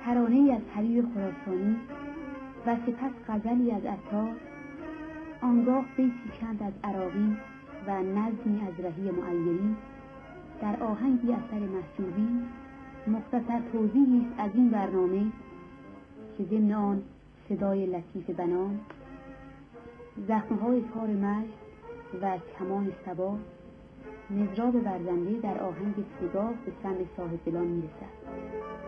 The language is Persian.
ترانه‌ای از حبیب خراسانی و سپس غزلی از عطار، آنگاه بیتی چند از عراقی و نظمی از رهی معیری در آهنگی اثر محجوبی. مختصر توضیحی است از این برنامه که ضمن آن صدای لطیف بنان، زخمهای تار مشت و کمان صبا، مضراب ورزنده در آهنگ پگاه به سمع صاحب دلان میرسد.